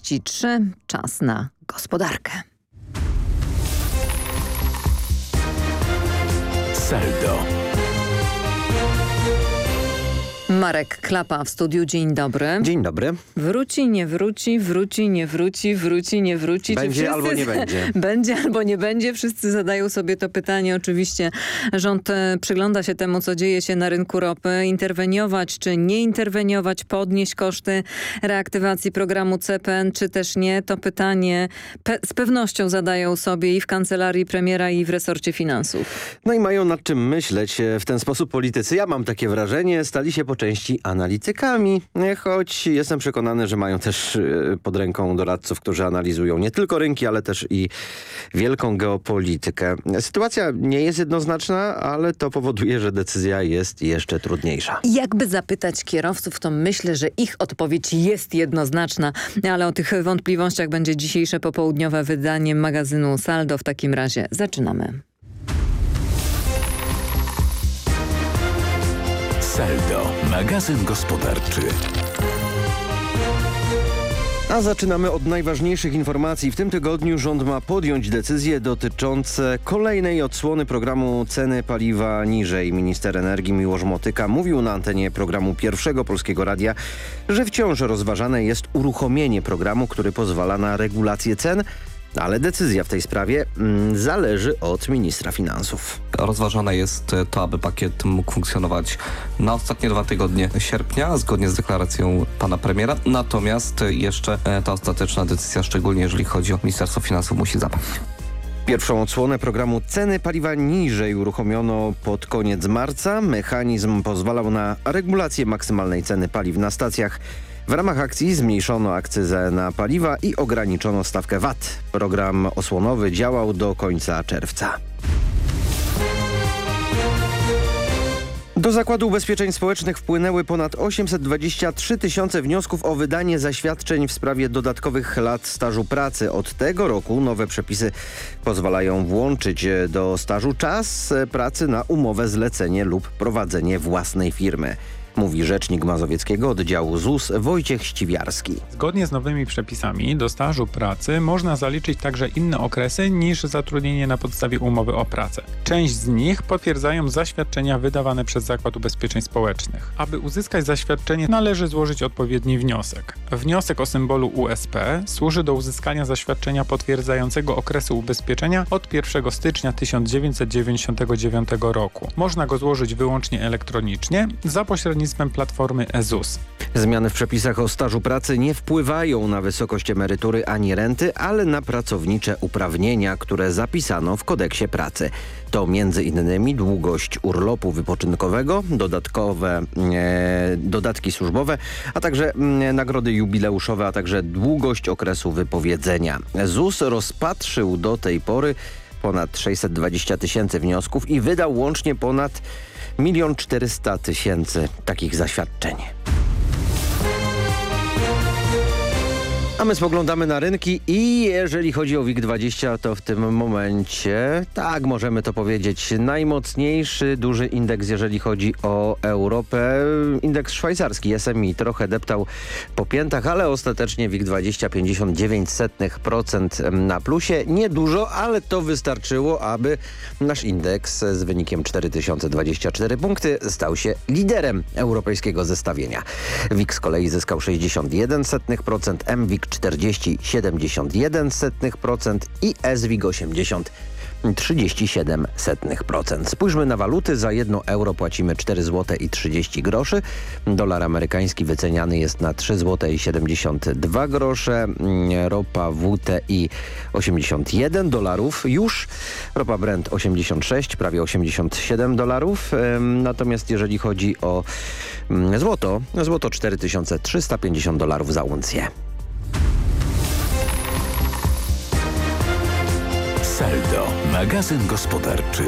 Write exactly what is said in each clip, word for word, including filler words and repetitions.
trzydzieści trzy. Czas na gospodarkę. Saldo. Marek Klapa w studiu. Dzień dobry. Dzień dobry. Wróci, nie wróci, wróci, nie wróci, wróci, nie wróci. Będzie Czy wszyscy... albo nie będzie. Będzie albo nie będzie. Wszyscy zadają sobie to pytanie. Oczywiście rząd przygląda się temu, co dzieje się na rynku ropy. Interweniować czy nie interweniować, podnieść koszty reaktywacji programu C P N, czy też nie. To pytanie pe z pewnością zadają sobie i w kancelarii premiera, i w resorcie finansów. No i mają nad czym myśleć w ten sposób politycy. Ja mam takie wrażenie, stali się po części analitykami, choć jestem przekonany, że mają też pod ręką doradców, którzy analizują nie tylko rynki, ale też i wielką geopolitykę. Sytuacja nie jest jednoznaczna, ale to powoduje, że decyzja jest jeszcze trudniejsza. Jakby zapytać kierowców, to myślę, że ich odpowiedź jest jednoznaczna, ale o tych wątpliwościach będzie dzisiejsze popołudniowe wydanie magazynu Saldo. W takim razie zaczynamy. Saldo, magazyn gospodarczy. A zaczynamy od najważniejszych informacji. W tym tygodniu rząd ma podjąć decyzje dotyczące kolejnej odsłony programu Ceny paliwa niżej. Minister energii Miłosz Motyka mówił na antenie programu Pierwszego Polskiego Radia, że wciąż rozważane jest uruchomienie programu, który pozwala na regulację cen, ale decyzja w tej sprawie mm, zależy od ministra finansów. Rozważane jest to, aby pakiet mógł funkcjonować na ostatnie dwa tygodnie sierpnia, zgodnie z deklaracją pana premiera. Natomiast jeszcze ta ostateczna decyzja, szczególnie jeżeli chodzi o Ministerstwo Finansów, musi zapaść. Pierwszą odsłonę programu Ceny paliwa niżej uruchomiono pod koniec marca. Mechanizm pozwalał na regulację maksymalnej ceny paliw na stacjach. W ramach akcji zmniejszono akcyzę na paliwa i ograniczono stawkę V A T. Program osłonowy działał do końca czerwca. Do Zakładu Ubezpieczeń Społecznych wpłynęły ponad osiemset dwadzieścia trzy tysiące wniosków o wydanie zaświadczeń w sprawie dodatkowych lat stażu pracy. Od tego roku nowe przepisy pozwalają włączyć do stażu czas pracy na umowę zlecenie lub prowadzenie własnej firmy. Mówi rzecznik mazowieckiego oddziału Z U S Wojciech Ściwiarski. Zgodnie z nowymi przepisami do stażu pracy można zaliczyć także inne okresy niż zatrudnienie na podstawie umowy o pracę. Część z nich potwierdzają zaświadczenia wydawane przez Zakład Ubezpieczeń Społecznych. Aby uzyskać zaświadczenie, należy złożyć odpowiedni wniosek. Wniosek o symbolu U S P służy do uzyskania zaświadczenia potwierdzającego okresy ubezpieczenia od pierwszego stycznia tysiąc dziewięćset dziewięćdziesiątego dziewiątego roku. Można go złożyć wyłącznie elektronicznie za pośrednictwem platformy e Z U S. Zmiany w przepisach o stażu pracy nie wpływają na wysokość emerytury ani renty, ale na pracownicze uprawnienia, które zapisano w kodeksie pracy. To między innymi długość urlopu wypoczynkowego, dodatkowe e, dodatki służbowe, a także e, nagrody jubileuszowe, a także długość okresu wypowiedzenia. Z U S rozpatrzył do tej pory ponad sześćset dwadzieścia tysięcy wniosków i wydał łącznie ponad milion czterysta tysięcy takich zaświadczeń. A my spoglądamy na rynki i jeżeli chodzi o WIG dwadzieścia, to w tym momencie, tak możemy to powiedzieć, najmocniejszy duży indeks, jeżeli chodzi o Europę. Indeks szwajcarski S M I trochę deptał po piętach, ale ostatecznie WIG dwadzieścia pięćdziesiąt dziewięć procent na plusie. Niedużo, ale to wystarczyło, aby nasz indeks z wynikiem cztery tysiące dwadzieścia cztery punkty stał się liderem europejskiego zestawienia. WIG z kolei zyskał sześćdziesiąt jeden procent, M WIG czterdzieści siedemdziesiąt jeden procent i S WIG osiemdziesiąt trzydzieści siedem procent. Spójrzmy na waluty. Za jedno euro płacimy cztery złote i trzydzieści groszy. Dolar amerykański wyceniany jest na trzy złote i siedemdziesiąt dwa grosze. Ropa W T I osiemdziesiąt jeden dolarów już. Ropa Brent osiemdziesiąt sześć, prawie osiemdziesiąt siedem dolarów. Natomiast jeżeli chodzi o złoto, złoto cztery tysiące trzysta pięćdziesiąt dolarów za uncję. Saldo, magazyn gospodarczy.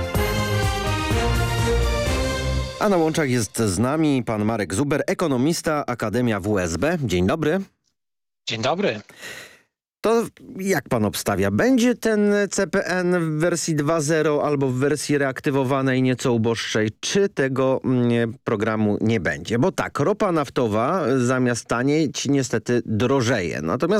A na łączach jest z nami pan Marek Zuber, ekonomista, Akademia W S B. Dzień dobry. Dzień dobry. To jak pan obstawia? Będzie ten C P N w wersji dwa zero albo w wersji reaktywowanej nieco uboższej, czy tego mm, programu nie będzie? Bo tak, ropa naftowa zamiast tanieć niestety drożeje. Natomiast